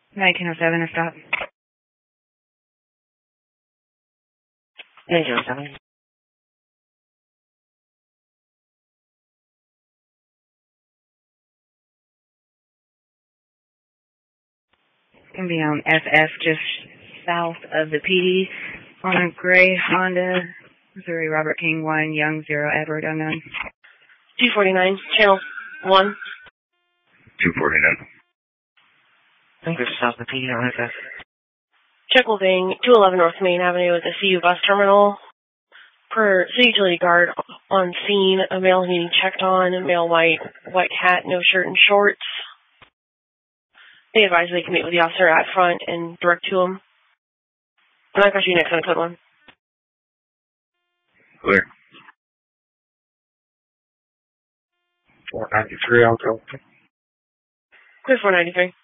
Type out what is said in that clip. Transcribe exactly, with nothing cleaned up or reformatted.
nineteen oh seven, a stop. nineteen oh seven. Gonna be on F F, just south of the P D, on a gray Honda, Missouri Robert King one, Young zero, Edward unknown. two forty-nine, channel one. two forty-nine. I think we're south of the P D on F F. Check Leving, two eleven North Main Avenue at the C U bus terminal. Per city utility guard on scene, a male being checked on, a male white, white hat, no shirt and shorts. They advise they can meet with the officer at front and direct to him. And I've got you next on code one. Clear. four ninety-three, I'll go. Clear four ninety-three.